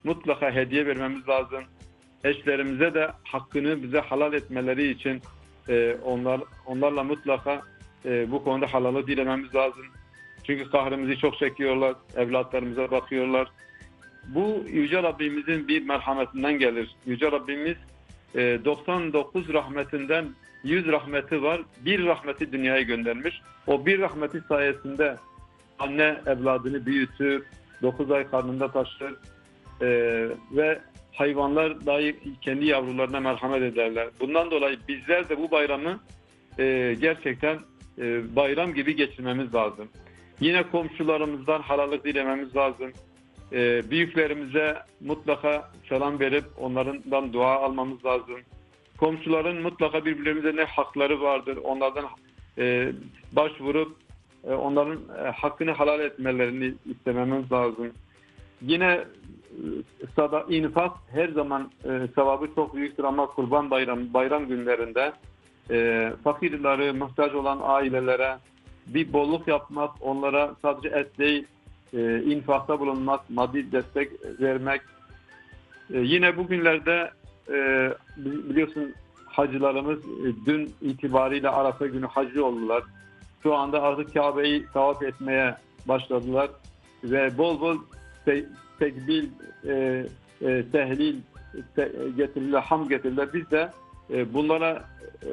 mutlaka hediye vermemiz lazım. Eşlerimize de hakkını bize halal etmeleri için onlarla mutlaka bu konuda halalı dilememiz lazım. Çünkü kahrımızı çok çekiyorlar, evlatlarımıza bakıyorlar. Bu Yüce Rabbimizin bir merhametinden gelir. Yüce Rabbimiz 99 rahmetinden 100 rahmeti var. Bir rahmeti dünyaya göndermiş. O bir rahmeti sayesinde anne evladını büyütür, 9 ay karnında taşır ve hayvanlar dahi kendi yavrularına merhamet ederler. Bundan dolayı bizler de bu bayramı gerçekten bayram gibi geçirmemiz lazım. Yine komşularımızdan halallık dilememiz lazım. Büyüklerimize mutlaka selam verip onlardan dua almamız lazım. Komşuların mutlaka birbirlerimize ne hakları vardır, onlardan başvurup onların hakkını halal etmelerini istememiz lazım. Yine infak her zaman sevabı çok büyüktür ama Kurban Bayramı, bayram günlerinde fakirleri, muhtaç olan ailelere bir bolluk yapmak, onlara sadece et değil, infakta bulunmak, maddi destek vermek. Yine bugünlerde biliyorsun hacılarımız dün itibariyle Arafa günü hacı oldular. Şu anda artık Kabe'yi tavaf etmeye başladılar ve bol bol tekbil, tehlil getirirler, ham getirirler. Biz de bunlara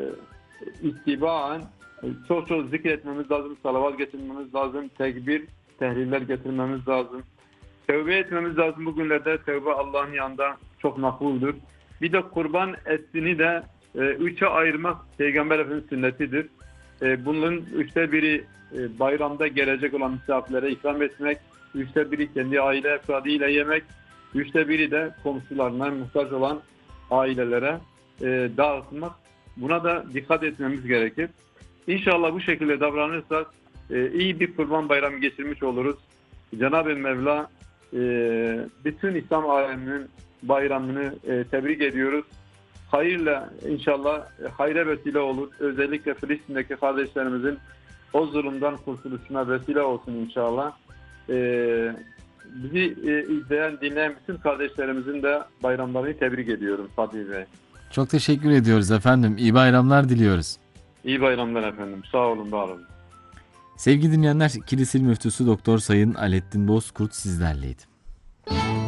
ittibaen çok zikretmemiz lazım, salavat getirmemiz lazım, tekbir, tehliller getirmemiz lazım. Tevbe etmemiz lazım bugünlerde. Tevbe Allah'ın yanında çok makbuldür. Bir de kurban etini de üçe ayırmak Peygamber Efendimiz sünnetidir. Bunun 1/3 bayramda gelecek olan misafirlere ikram etmek, 1/3 kendi aile efradıyla yemek, 1/3 de komşularına muhtaç olan ailelere dağıtmak. Buna da dikkat etmemiz gerekir. İnşallah bu şekilde davranırsak iyi bir kurban bayramı geçirmiş oluruz. Cenab-ı Mevla bütün İslam aleminin bayramını tebrik ediyoruz. Hayırla inşallah hayra vesile olur. Özellikle Filistin'deki kardeşlerimizin o zulümden kurtuluşuna vesile olsun inşallah. Bizi izleyen, dinleyen bütün kardeşlerimizin de bayramlarını tebrik ediyorum Fatih Bey. Çok teşekkür ediyoruz efendim. İyi bayramlar diliyoruz. İyi bayramlar efendim. Sağ olun, var olun. Sevgili dinleyenler, Kilis'in müftüsü Doktor Sayın Alettin Bozkurt sizlerleydi.